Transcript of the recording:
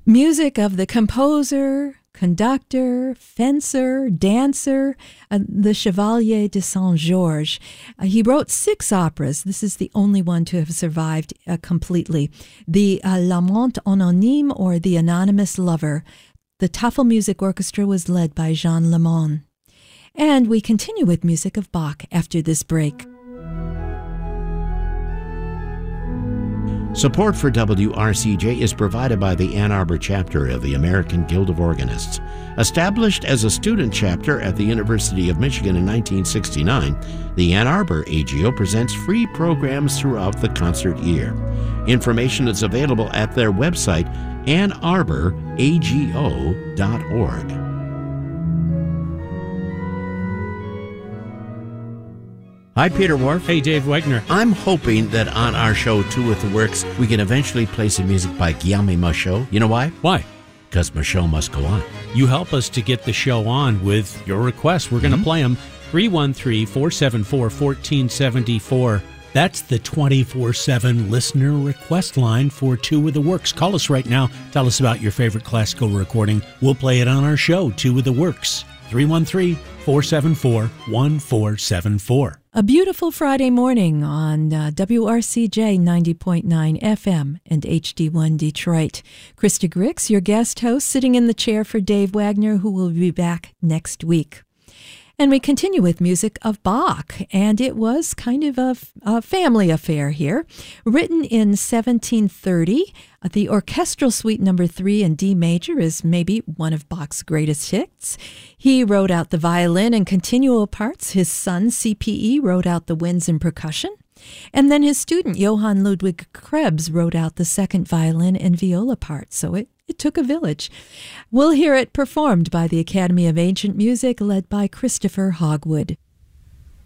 Music of the composer, conductor, fencer, dancer, the Chevalier de Saint-Georges. He wrote 6 operas. This is the only one to have survived completely. The L'Amant Anonyme, or The Anonymous Lover. The Tafel Music Orchestra was led by Jean Lemon. And we continue with music of Bach after this break. Support for WRCJ is provided by the Ann Arbor chapter of the American Guild of Organists. Established as a student chapter at the University of Michigan in 1969, the Ann Arbor AGO presents free programs throughout the concert year. Information is available at their website, annarbораgo.org. Hi, Peter Wharf. Hey, Dave Wegner. I'm hoping that on our show, Two with the Works, we can eventually play some music by Guillaume Michaud. You know why? Why? Because Michaud must go on. You help us to get the show on with your requests. We're going to play them. 313-474-1474. That's the 24/7 listener request line for Two with the Works. Call us right now. Tell us about your favorite classical recording. We'll play it on our show, Two with the Works. 313-474-1474. A beautiful Friday morning on WRCJ 90.9 FM and HD1 Detroit. Krista Grix, your guest host, sitting in the chair for Dave Wagner, who will be back next week. And we continue with music of Bach, and it was kind of a family affair here. Written in 1730, the Orchestral Suite No. 3 in D major is maybe one of Bach's greatest hits. He wrote out the violin and continuo parts. His son, CPE, wrote out the winds and percussion. And then his student, Johann Ludwig Krebs, wrote out the second violin and viola parts. So it took a village. We'll hear it performed by the Academy of Ancient Music, led by Christopher Hogwood.